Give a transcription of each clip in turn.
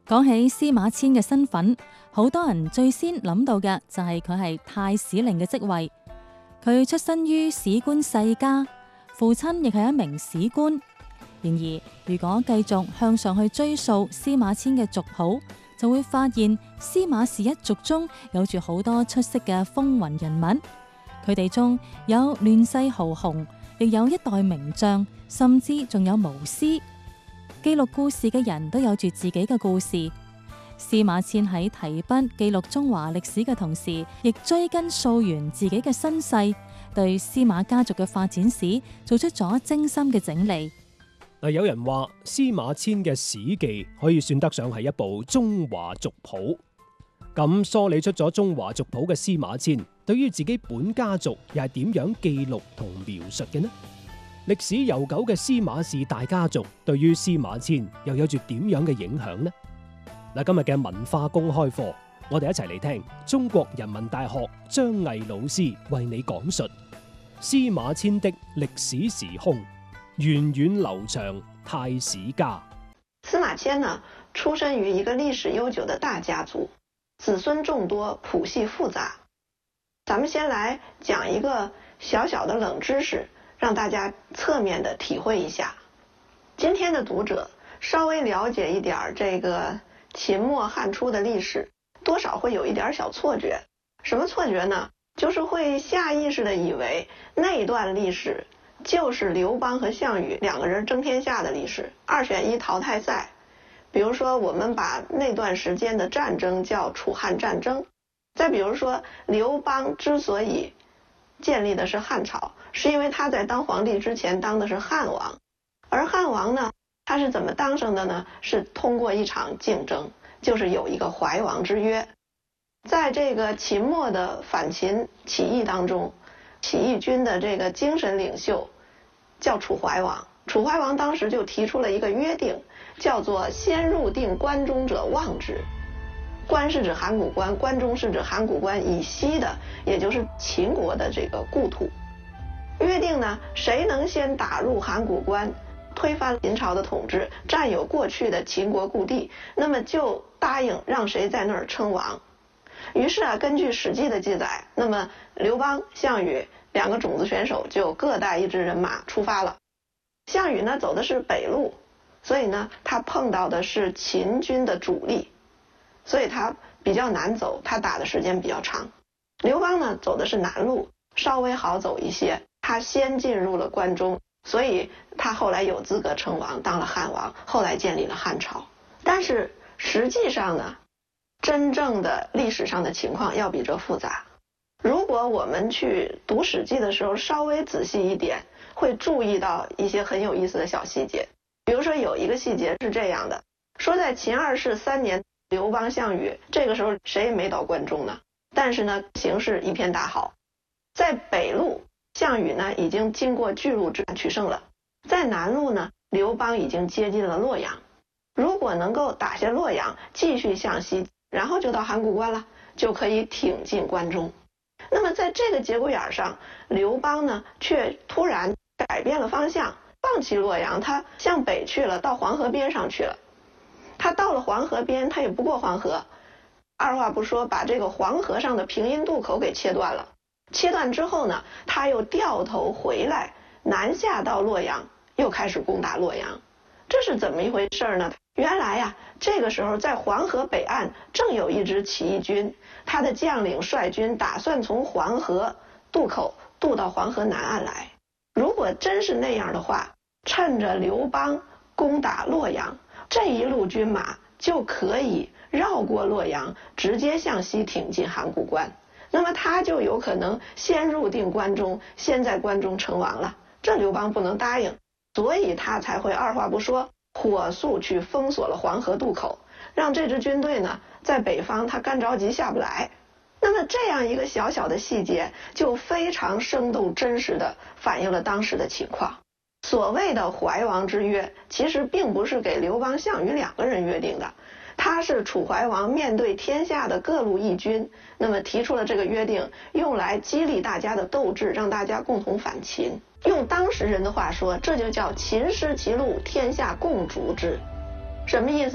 講起司馬遷嘅身份，好多人最先諗到嘅就係佢係太史令嘅職位。佢出身於史官世家，父親亦係一名史官。然而，如果繼續向上去追溯司馬遷嘅族譜，就會發現司馬氏一族中有住好多出色嘅風雲人物。佢哋中有亂世豪雄，亦有一代名將，甚至仲有巫師。記錄故事嘅人都有住自己嘅故事。司馬遷喺提筆記錄中華歷史嘅同時，亦追根溯源自己嘅身世，對司馬家族嘅發展史做出咗精心嘅整理。 有人話司馬遷嘅史記可以算得上係一部中華族譜。咁梳理出咗中華族譜嘅司馬遷，對於自己本家族又係點樣記錄同描述嘅呢？歷史悠久嘅司馬氏大家族對於司馬遷又有住點樣嘅影響呢？今日嘅文化公開課，我哋一齊嚟聽中國人民大學張毅老師為你講述司馬遷的歷史時空，源遠流長太史家。 司馬遷呢，出身於一個歷史悠久的大家族，子孫眾多，譜系複雜。咱們先來講一個小小的冷知識，讓大家側面的體會一下。今天的讀者稍微了解一點這個秦末漢初的歷史，多少會有一點小錯覺。什麼錯覺呢？就是會下意識的以為那一段歷史就是劉邦和項羽兩個人爭天下的歷史，2選1淘汰賽。比如說我們把那段時間的戰爭叫楚漢戰爭。再比如說劉邦之所以建立的是漢朝，是因為他在當皇帝之前當的是漢王，而漢王呢，他是怎麼當上的呢？是通過一場競爭，就是有一個懷王之約。在這個秦末的反秦起義當中，起義軍的這個精神領袖叫楚懷王。楚懷王當時就提出了一個約定，叫做先入定關中者望之。關是指函谷關，關中是指函谷關以西的，也就是秦國的這個故土。約定呢，誰能先打入函谷關，推翻秦朝的統治，佔有過去的秦國故地，那麼就答應讓誰在那兒稱王。於是啊，根據《史記》的記載，那麼劉邦、項羽兩個種子選手就各帶一支人馬出發了。項羽呢，走的是北路，所以呢，他碰到的是秦軍的主力，所以他比較難走，他打的時間比較長。劉邦呢，走的是南路，稍微好走一些，他先進入了關中，所以他後來有資格稱王，當了漢王，後來建立了漢朝。但是實際上呢，真正的歷史上的情況要比這複雜。如果我們去讀《史記》的時候稍微仔細一點，會注意到一些很有意思的小細節。比如說有一個細節是這樣的，說在秦2世3年，劉邦、項羽這個時候誰也沒到關中呢，但是呢，形勢一片大好。在北路，項羽呢已經經過巨鹿之戰取勝了，在南路呢，劉邦已經接近了洛陽。如果能夠打下洛陽，繼續向西，然後就到函谷關了，就可以挺進關中。那麼在這個節骨眼上，劉邦呢卻突然改變了方向，放棄洛陽，他向北去了，到黃河邊上去了。他到了黃河邊，他也不過黃河，二話不說把這個黃河上的平陰渡口給切斷了。切斷之後呢，他又掉頭回來，南下到洛陽，又開始攻打洛陽。這是怎麼一回事呢？原來呀，這個時候在黃河北岸正有一支起義軍，他的將領率軍打算從黃河渡口渡到黃河南岸來。如果真是那樣的話，趁着劉邦攻打洛陽，這一路軍馬就可以繞過洛陽，直接向西挺進函谷關。那麼他就有可能先入定關中，先在關中稱王了。這劉邦不能答應，所以他才會二話不說，火速去封鎖了黃河渡口，讓這支軍隊呢在北方他乾着急下不來。那麼這樣一個小小的細節，就非常生動真實地反映了當時的情況。所謂的懷王之約，其實並不是給劉邦、項羽兩個人約定的，他是楚懷王面對天下的各路義軍，那麼提出了這個約定，用來激勵大家的鬥志，讓大家共同反秦。用當時人的話說，這就叫秦失其路，天下共逐之。什麼意思呢？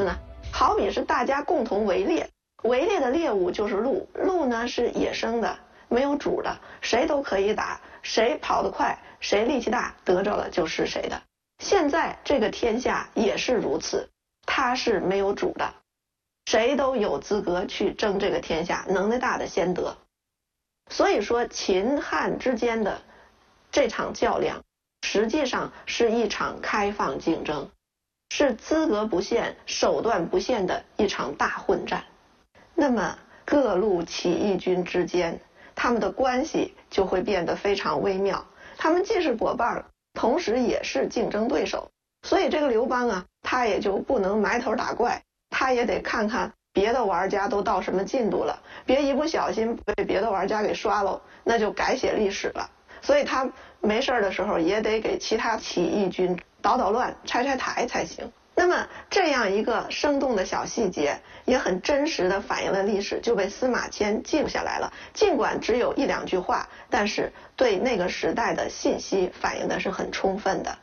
好比是大家共同围猎，围猎的猎物就是鹿，鹿呢是野生的，没有主的，谁都可以打，谁跑得快，谁力气大，得着了就是谁的。现在这个天下也是如此，它是没有主的，谁都有资格去争这个天下，能耐大的先得。所以说秦汉之间的这场较量，实际上是一场开放竞争，是资格不限、手段不限的一场大混战。那么各路起义军之间，他们的关系就会变得非常微妙，他们既是伙伴，同时也是竞争对手。所以这个刘邦啊，他也就不能埋头打怪，他也得看看别的玩家都到什么进度了，别一不小心被别的玩家给刷了，那就改写历史了。所以他没事的时候也得给其他起义军捣捣乱、拆拆台才行。那么这样一个生动的小细节，也很真实的反映了历史，就被司马迁记录下来了。尽管只有一两句话，但是对那个时代的信息反映的是很充分的。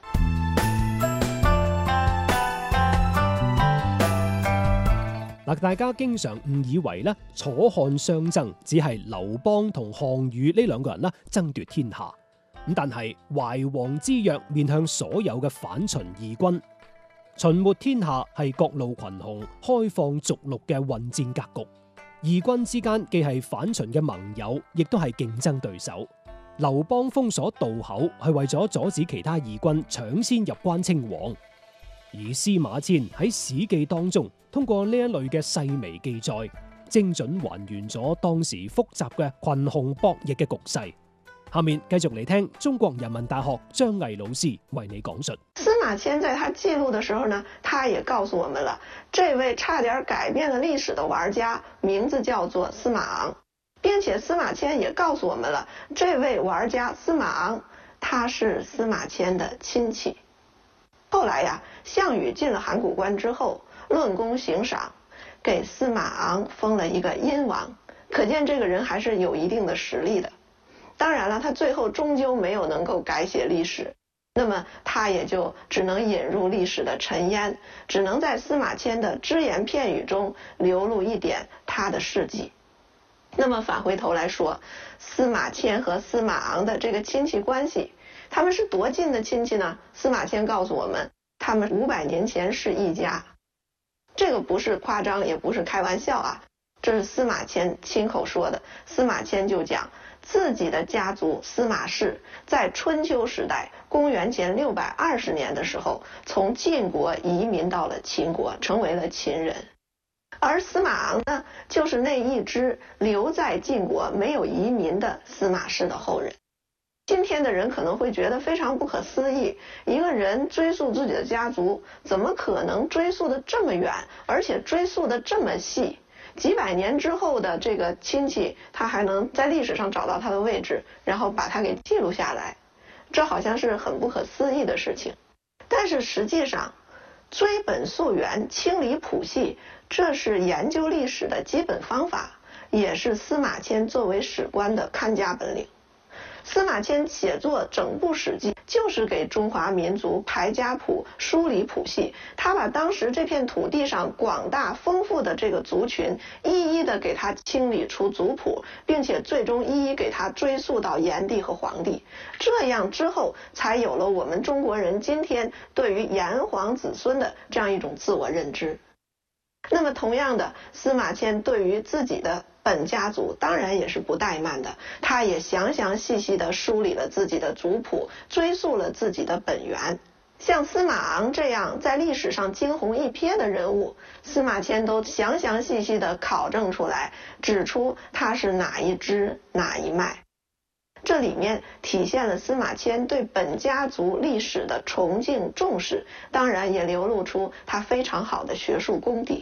大家經常誤以為咧楚漢相爭只係劉邦同項羽呢兩個人爭奪天下，但係懷王之約面向所有嘅反秦義軍，秦末天下係各路群雄開放逐鹿嘅混戰格局，義軍之間既係反秦嘅盟友，亦都係競爭對手。劉邦封鎖渡口係為咗阻止其他義軍搶先入關稱王，而司馬遷喺《史記》當中通過呢一類嘅細微記載，精準還原咗當時複雜嘅群雄博弈嘅局勢。下面繼續嚟聽中國人民大學張毅老師為你講述。 司馬遷在他記錄的時候呢，他也告訴我們了，這位差點改變了歷史的玩家名字叫做司馬昂，並且司馬遷也告訴我們了，這位玩家司馬昂他是司馬遷的親戚。後來呀，項羽進了函谷關之後，論功行賞，給司馬昂封了一個殷王，可見這個人還是有一定的實力的。當然了，他最後終究沒有能夠改寫歷史，那麼他也就只能引入歷史的塵煙，只能在司馬遷的只言片語中流露一點他的事跡。那麼返回頭來說，司馬遷和司馬昂的這個親戚關係，他們是多近的親戚呢？司馬遷告訴我們，他們500年前是一家。這個不是誇張，也不是開玩笑啊，這是司馬遷親口說的。司馬遷就講，自己的家族司馬氏在春秋時代，公元前620年的時候，從晉國移民到了秦國，成為了秦人。而司馬昂呢，就是那一支留在晉國沒有移民的司馬氏的後人。今天的人可能會覺得非常不可思議，一個人追溯自己的家族，怎麼可能追溯得這麼遠，而且追溯得這麼細？幾百年之後的這個親戚，他還能在歷史上找到他的位置，然後把它給記錄下來，這好像是很不可思議的事情。但是實際上，追本溯源、清理譜系，這是研究歷史的基本方法，也是司馬遷作為史官的看家本領。司馬遷寫作整部史記，就是給中華民族排家譜、梳理譜系。他把當時這片土地上廣大豐富的這個族群，一一的給他清理出族譜，並且最終一一給他追溯到炎帝和黃帝。這樣之後，才有了我們中國人今天對於炎黃子孫的這樣一種自我認知。那麼同樣的，司馬遷對於自己的本家族當然也是不怠慢的，他也詳詳細細地梳理了自己的族譜，追溯了自己的本源。像司馬昂這樣在歷史上驚鴻一瞥的人物，司馬遷都詳詳細細地考證出來，指出他是哪一支哪一脈。這裡面體現了司馬遷對本家族歷史的崇敬重視，當然也流露出他非常好的學術功底。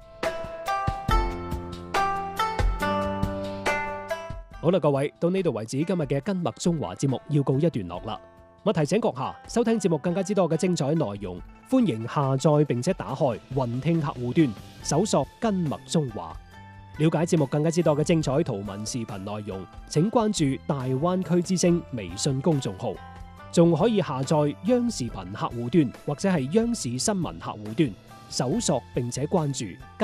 好啦，各位，到呢度為止，今日嘅根脈中華節目要告一段落啦。我提醒閣下，收聽節目更加之多嘅精彩內容，歡迎下載並且打開雲聽客戶端，搜索根脈中華。了解節目更加之多嘅精彩圖文視頻內容，請關注大灣區之聲微信公眾號，仲可以下載央視頻客戶端或者係央視新聞客戶端， 搜索並且關注